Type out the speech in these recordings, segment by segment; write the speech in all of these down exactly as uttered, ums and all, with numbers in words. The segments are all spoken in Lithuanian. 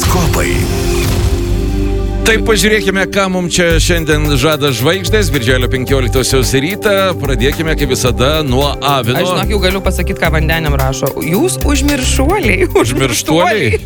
Horoskopai. Taip, pažiūrėkime, ką mums čia šiandien žada žvaigždės. Birželio penkioliktosios rytą pradėkime, kaip visada, nuo avino. Aš žinok, jau galiu pasakyti, ką vandeniam rašo. Jūs užmiršuoliai. Užmirštuoliai?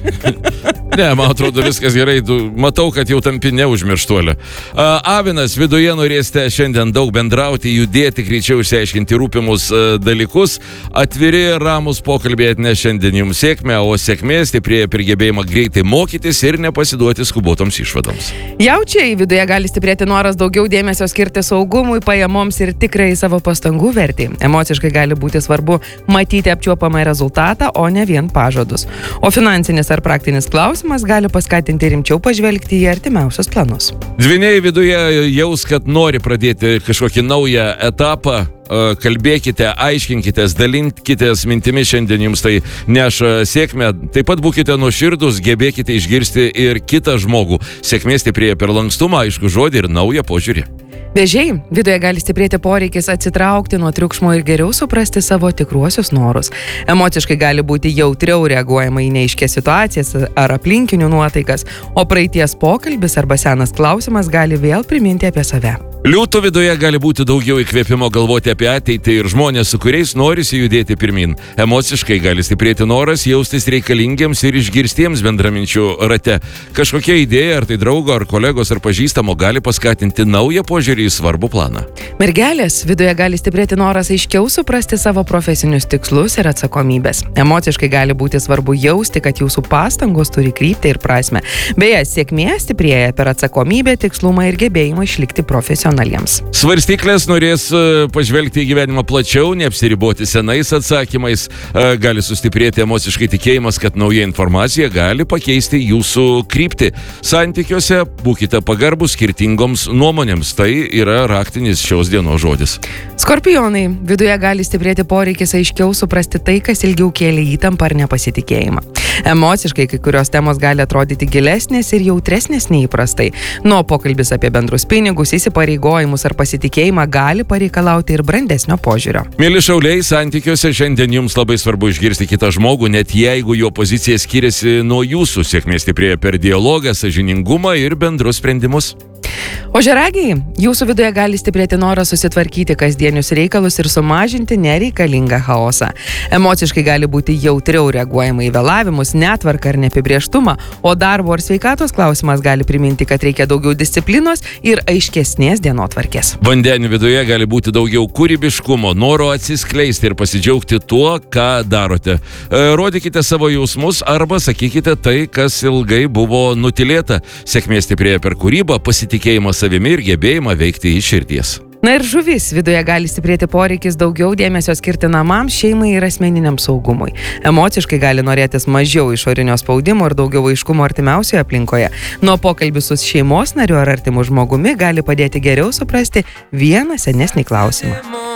Ne, man atrodo, viskas gerai. Matau, kad jau tampi ne užmirštuolė. Avinas, viduje norėsite šiandien daug bendrauti, judėti, greičiau išsiaiškinti rūpimus dalykus. Atviri, ramus pokalbiai atneš šiandien jums sėkmę, o sėkmė stiprėja per gebėjimą greitai mokytis ir nepasiduoti skubotoms išvadoms. Jaučiai, viduje gali stiprėti noras daugiau dėmesio skirti saugumui, pajamoms ir tikrai savo pastangų vertį. Emociškai gali būti svarbu matyti apčiuopamą rezultatą, o ne vien pažadus. O finansinis ar praktinis klausimas gali paskatinti rimčiau pažvelgti į artimiausius planus. Dvyniai viduje jaus, kad nori pradėti kažkokį naują etapą. Kalbėkite, aiškinkitės, dalinkitės mintimis, šiandien jums tai neša sėkmę. Taip pat būkite nuoširdūs, gebėkite išgirsti ir kitą žmogų. Sėkmė stiprėja per lankstumą, aišku žodį ir naują požiūrį. Vėžiai, viduje gali stiprėti poreikis atsitraukti nuo triukšmo ir geriau suprasti savo tikruosius norus. Emociškai gali būti jautriau reaguojama į neaiškias situacijas ar aplinkinių nuotaikas, o praeities pokalbis arba senas klausimas gali vėl priminti apie save. Liūto viduje gali būti daugiau įkvėpimo galvoti apie ateitį ir žmonės, su kuriais norisi judėti pirmin. Emociškai gali stiprėti noras jaustis reikalingiams ir išgirstiems bendraminčių rate. Kažkokia idėja, ar tai draugo, ar kolegos, ar pažįstamo, gali paskatinti naują požiūrį į svarbų planą. Mergelės, viduje gali stiprėti noras aiškiau suprasti savo profesinius tikslus ir atsakomybės. Emociškai gali būti svarbu jausti, kad jūsų pastangos turi kryptį ir prasmę. Beje, sėkmė stiprėja per atsakomybę, tikslumą ir gebėjimą išlikti profesionaliai. Svarstyklės norės pažvelgti į gyvenimą plačiau, neapsiriboti senais atsakymais. Gali sustiprėti emociškai tikėjimas, kad nauja informacija gali pakeisti jūsų kryptį. Santykiuose būkite pagarbus skirtingoms nuomonėms. Tai yra raktinis šios dienos žodis. Skorpionai, viduje gali stiprėti poreikis aiškiau suprasti tai, kas ilgiau kėlė įtampą ar nepasitikėjimą. Emociškai kai kurios temos gali atrodyti gilesnės ir jautresnės nei įprastai. Nuo pokalbis apie bendrus pinigus, įsipareigojimus ar pasitikėjimą gali pareikalauti ir brandesnio požiūrio. Mėly šauliai, santykiuose šiandien jums labai svarbu išgirsti kitą žmogų, net jeigu jo pozicija skiriasi nuo jūsų. Sėkmė stiprėja per dialogą, sąžiningumą ir bendrus sprendimus. Ožiaragiai, jūsų viduje gali stiprėti noras susitvarkyti kasdienius reikalus ir sumažinti nereikalingą chaosą. Emociškai gali būti jautriau reaguojama į vėlavimus, netvarką ar neapibrėžtumą, o darbo ar sveikatos klausimas gali priminti, kad reikia daugiau disciplinos ir aiškesnės dienotvarkės. Vandenių viduje gali būti daugiau kūrybiškumo, noro atsiskleisti ir pasidžiaugti tuo, ką darote. Rodykite savo jausmus arba sakykite tai, kas ilgai buvo nutilėta. Sėkmė stiprėja per kūrybą, pasitikėjimą savimi ir gebėjimą veikti iš širdies. Na ir žuvis, viduje gali stiprėti poreikis daugiau dėmesio skirti namams, šeimai ir asmeniniam saugumui. Emociškai gali norėtis mažiau išorinio spaudimo ir daugiau aiškumo artimiausioje aplinkoje. Nuo pokalbių su šeimos nariu ar artimu žmogumi gali padėti geriau suprasti vieną senesnį klausimą.